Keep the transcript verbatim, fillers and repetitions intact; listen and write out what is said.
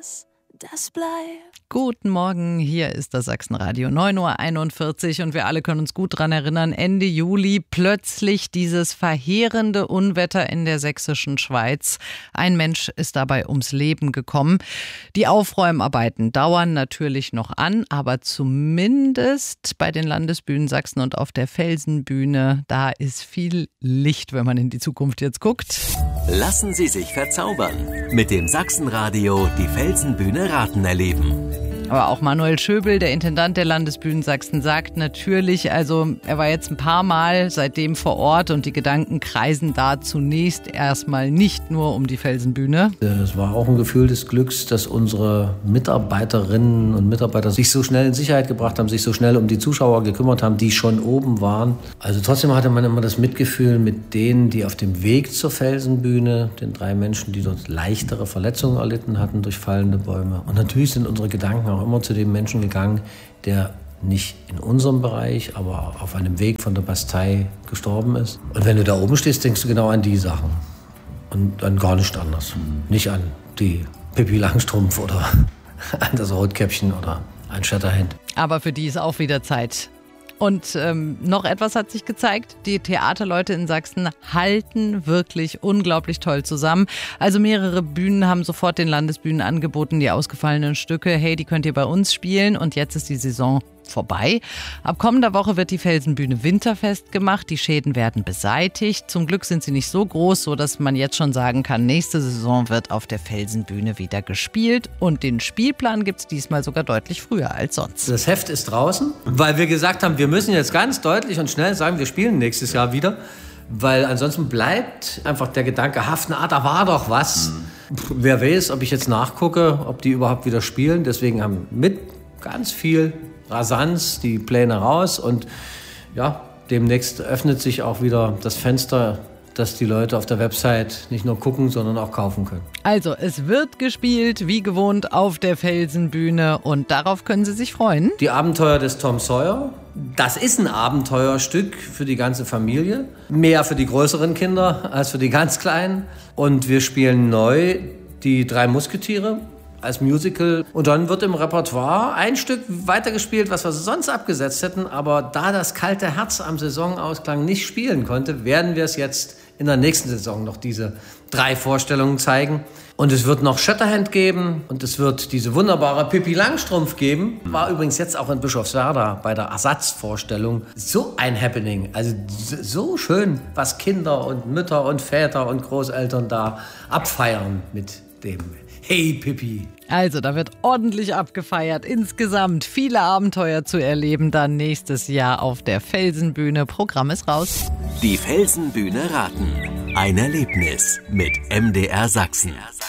das, das bleibt. Guten Morgen, hier ist das Sachsenradio, neun Uhr einundvierzig und wir alle können uns gut dran erinnern, Ende Juli plötzlich dieses verheerende Unwetter in der sächsischen Schweiz. Ein Mensch ist dabei ums Leben gekommen. Die Aufräumarbeiten dauern natürlich noch an, aber zumindest bei den Landesbühnen Sachsen und auf der Felsenbühne, da ist viel Licht, wenn man in die Zukunft jetzt guckt. Lassen Sie sich verzaubern. Mit dem Sachsenradio die Felsenbühne Raten erleben. Aber auch Manuel Schöbel, der Intendant der Landesbühnen Sachsen, sagt natürlich, also er war jetzt ein paar Mal seitdem vor Ort und die Gedanken kreisen da zunächst erstmal nicht nur um die Felsenbühne. Es war auch ein Gefühl des Glücks, dass unsere Mitarbeiterinnen und Mitarbeiter sich so schnell in Sicherheit gebracht haben, sich so schnell um die Zuschauer gekümmert haben, die schon oben waren. Also trotzdem hatte man immer das Mitgefühl mit denen, die auf dem Weg zur Felsenbühne, den drei Menschen, die dort leichtere Verletzungen erlitten hatten durch fallende Bäume. Und natürlich sind unsere Gedanken auch immer zu dem Menschen gegangen, der nicht in unserem Bereich, aber auf einem Weg von der Bastei gestorben ist. Und wenn du da oben stehst, denkst du genau an die Sachen und an gar nichts anderes. Nicht an die Pippi Langstrumpf oder an das Rotkäppchen oder an Shatterhand. Aber für die ist auch wieder Zeit. Und ähm, noch etwas hat sich gezeigt, die Theaterleute in Sachsen halten wirklich unglaublich toll zusammen. Also mehrere Bühnen haben sofort den Landesbühnen angeboten, die ausgefallenen Stücke, hey, die könnt ihr bei uns spielen und jetzt ist die Saison vorbei. Ab kommender Woche wird die Felsenbühne winterfest gemacht, die Schäden werden beseitigt. Zum Glück sind sie nicht so groß, sodass man jetzt schon sagen kann, nächste Saison wird auf der Felsenbühne wieder gespielt und den Spielplan gibt es diesmal sogar deutlich früher als sonst. Das Heft ist draußen, weil wir gesagt haben, wir müssen jetzt ganz deutlich und schnell sagen, wir spielen nächstes Jahr wieder, weil ansonsten bleibt einfach der Gedanke haften, ah, da war doch was. Mhm. Wer weiß, ob ich jetzt nachgucke, ob die überhaupt wieder spielen. Deswegen haben mit ganz viel Rasanz die Pläne raus und ja, demnächst öffnet sich auch wieder das Fenster, dass die Leute auf der Website nicht nur gucken, sondern auch kaufen können. Also es wird gespielt, wie gewohnt, auf der Felsenbühne und darauf können Sie sich freuen. Die Abenteuer des Tom Sawyer, das ist ein Abenteuerstück für die ganze Familie. Mehr für die größeren Kinder als für die ganz Kleinen. Und wir spielen neu die drei Musketiere als Musical. Und dann wird im Repertoire ein Stück weitergespielt, was wir sonst abgesetzt hätten. Aber da das kalte Herz am Saisonausklang nicht spielen konnte, werden wir es jetzt in der nächsten Saison noch diese drei Vorstellungen zeigen. Und es wird noch Shatterhand geben und es wird diese wunderbare Pippi Langstrumpf geben. War übrigens jetzt auch in Bischofswerda bei der Ersatzvorstellung so ein Happening. Also so schön, was Kinder und Mütter und Väter und Großeltern da abfeiern mit dem Hey Pippi. Also da wird ordentlich abgefeiert. Insgesamt viele Abenteuer zu erleben dann nächstes Jahr auf der Felsenbühne. Programm ist raus. Die Felsenbühne Raten. Ein Erlebnis mit M D R Sachsen.